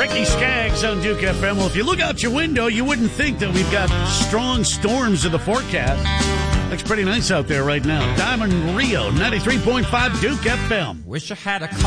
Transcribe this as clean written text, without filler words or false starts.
Jackie Skaggs on Duke FM. Well, if you look out your window, you wouldn't think that we've got strong storms in the forecast. Looks pretty nice out there right now. Diamond Rio, 93.5 Duke FM. Wish I had a